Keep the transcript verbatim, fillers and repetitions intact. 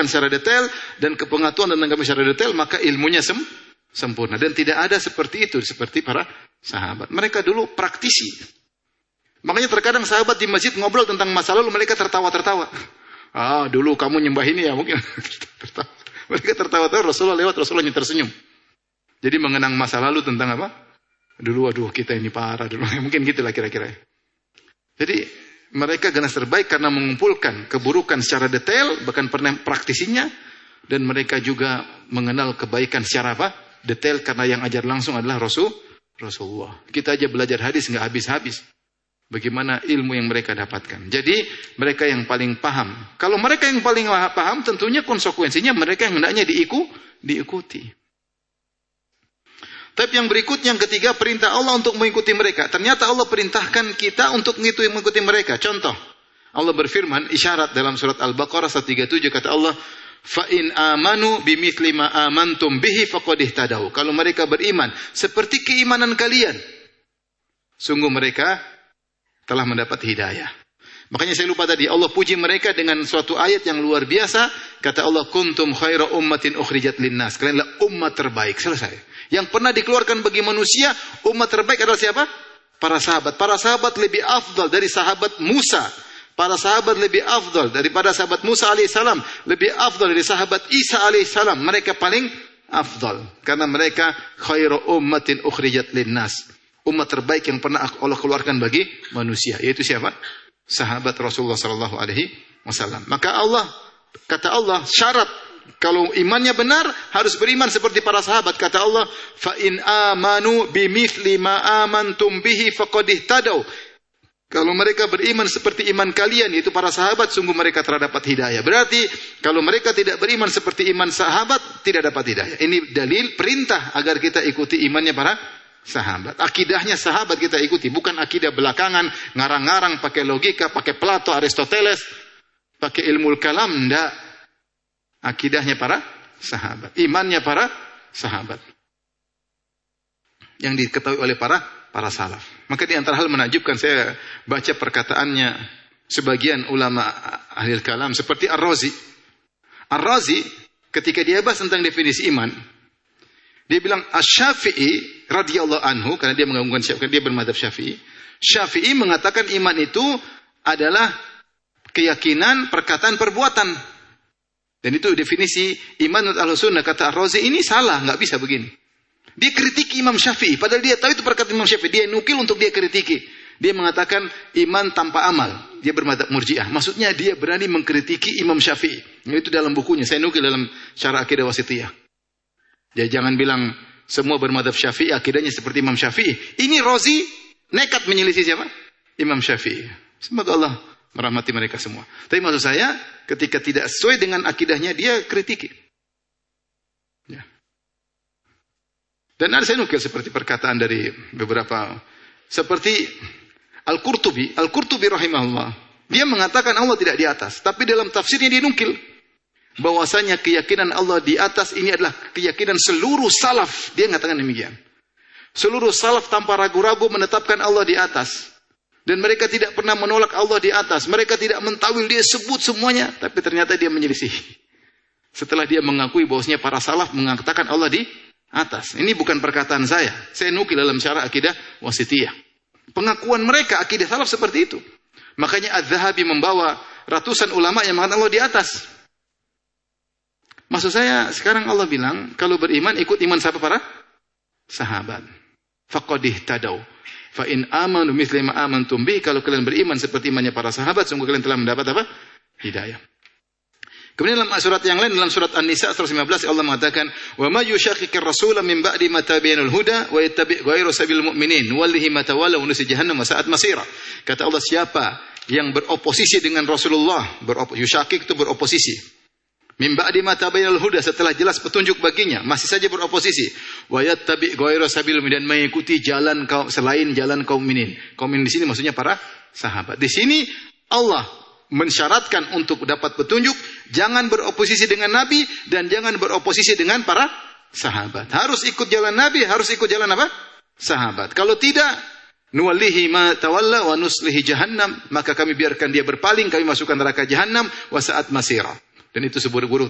keburukan secara detail dan kepengetahuan tentang kami secara detail, maka ilmunya sem sempurna. Dan tidak ada seperti itu, seperti para sahabat. Mereka dulu praktisi. Makanya terkadang sahabat di masjid ngobrol tentang masa lalu, mereka tertawa-tertawa. Ah, dulu kamu nyembah ini ya, mungkin. Mereka tertawa-tawa, Rasulullah lewat, Rasulullah tersenyum. Jadi mengenang masa lalu tentang apa? Dulu, aduh kita ini parah dulu. Mungkin gitulah kira-kira. Jadi mereka generasi terbaik karena mengumpulkan keburukan secara detail, bahkan pernah praktisinya. Dan mereka juga mengenal kebaikan secara apa? Detail, karena yang ajar langsung adalah Rasul, Rasulullah. Kita aja belajar hadis nggak habis-habis. Bagaimana ilmu yang mereka dapatkan. Jadi mereka yang paling paham. Kalau mereka yang paling paham, tentunya konsekuensinya mereka yang hendaknya diiku, diikuti. Tapi yang berikutnya, yang ketiga, perintah Allah untuk mengikuti mereka. Ternyata Allah perintahkan kita untuk mengikuti mereka. Contoh, Allah berfirman, isyarat dalam surat Al-Baqarah seratus tiga puluh tujuh, kata Allah, fa in amanu bimithli ma amantum bihi faqad ihtadaw. Kalau mereka beriman seperti keimanan kalian, sungguh mereka telah mendapat hidayah. Makanya saya lupa tadi, Allah puji mereka dengan suatu ayat yang luar biasa. Kata Allah, kuntum khaira ummatin ukhrijat linnas. Kalianlah umat terbaik. Selesai. Yang pernah dikeluarkan bagi manusia, umat terbaik adalah siapa? Para sahabat. Para sahabat lebih afdal dari sahabat Musa. Para sahabat lebih afdal daripada sahabat Musa alaihissalam. Lebih afdal dari sahabat Isa alaihissalam. Mereka paling afdal. Karena mereka khairu ummatin ukhrijat linnas. Umat terbaik yang pernah Allah keluarkan bagi manusia. Yaitu siapa? Sahabat Rasulullah sallallahu alaihi wasallam. Maka Allah, kata Allah, syarat kalau imannya benar harus beriman seperti para sahabat. Kata Allah, fa in amanu bimithli ma amantum bihi faqad ihtadaw. Kalau mereka beriman seperti iman kalian, yaitu para sahabat, sungguh mereka telah dapat hidayah. Berarti kalau mereka tidak beriman seperti iman sahabat, tidak dapat hidayah. Ini dalil perintah agar kita ikuti imannya para sahabat. Akidahnya sahabat kita ikuti, bukan akidah belakangan, ngarang-ngarang pakai logika, pakai Plato, Aristoteles, pakai ilmu kalam, enggak. Akidahnya para sahabat, imannya para sahabat. Yang diketahui oleh para para salaf. Maka di antara hal menakjubkan, saya baca perkataannya sebagian ulama ahli kalam seperti Ar-Razi. Ar-Razi ketika dia bahas tentang definisi iman, dia bilang Asy-Syafi'i radhiyallahu anhu, karena dia menggabungkan Syafi'i, dia bermadzhab Syafi'i. Syafi'i mengatakan iman itu adalah keyakinan, perkataan, perbuatan. Dan itu definisi iman menurut Ahlussunnah. Kata Ar-Razi, ini salah, nggak bisa begini. Dia kritiki Imam Syafi'i, padahal dia tahu itu perkataan Imam Syafi'i. Dia nukil untuk dia kritiki. Dia mengatakan iman tanpa amal. Dia bermadzhab Murji'ah. Maksudnya dia berani mengkritiki Imam Syafi'i. Itu dalam bukunya. Saya nukil dalam Syarah Aqidah Wasithiyah. Dia jangan bilang semua bermadzhab Syafi'i, akidahnya seperti Imam Syafi'i. Ini Razi nekat menyelisih siapa? Imam Syafi'i. Semoga Allah merahmati mereka semua. Tapi maksud saya, ketika tidak sesuai dengan akidahnya, dia kritiki. Ya. Dan ada saya nukil seperti perkataan dari beberapa, seperti Al-Qurtubi. Al-Qurtubi rahimahullah. Dia mengatakan Allah tidak di atas. Tapi dalam tafsirnya dia nukil bahwasanya keyakinan Allah di atas ini adalah keyakinan seluruh salaf. Dia mengatakan demikian. Seluruh salaf tanpa ragu-ragu menetapkan Allah di atas. Dan mereka tidak pernah menolak Allah di atas. Mereka tidak mentawil, dia sebut semuanya. Tapi ternyata dia menyelisih. Setelah dia mengakui bahwasanya para salaf mengatakan Allah di atas. Ini bukan perkataan saya. Saya nukil dalam Syarah Aqidah Wasithiyah. Pengakuan mereka, akidah salaf seperti itu. Makanya Az-Zahabi membawa ratusan ulama yang mengatakan Allah di atas. Maksud saya, sekarang Allah bilang, kalau beriman, ikut iman siapa? Para sahabat. Faqad ihtadaw. Fa in amanu mithli ma amantum bihi, kalau kalian beriman seperti imannya para sahabat, sungguh kalian telah mendapat apa? Hidayah. Kemudian dalam surat yang lain, dalam surat An-Nisa seratus lima belas, Allah mengatakan, "Wa may yushaqiqir rasula min ba'di ma tabayyana al-huda wa yattabi' ghayra sabilil mu'minin, nuwallihi ma tawalla wa nuslihi jahannam wa sa'at masira." Kata Allah, siapa yang beroposisi dengan Rasulullah, beroposisi, yushaqiq itu beroposisi. Min ba'di ma tabayyana al-huda, setelah jelas petunjuk baginya, masih saja beroposisi. Wa yattabi' ghayra sabilil mu'minin, dan mengikuti jalan kaum selain jalan kaum mukminin. Kaum mukminin di sini maksudnya para sahabat. Di sini Allah mensyaratkan untuk dapat petunjuk, jangan beroposisi dengan Nabi dan jangan beroposisi dengan para sahabat. Harus ikut jalan Nabi, harus ikut jalan apa? Sahabat. Kalau tidak, nuwallihi ma tawalla wa nuslihi jahannam, maka kami biarkan dia berpaling, kami masukkan neraka jahannam wa sa'at masira. Dan itu seburuk-buruk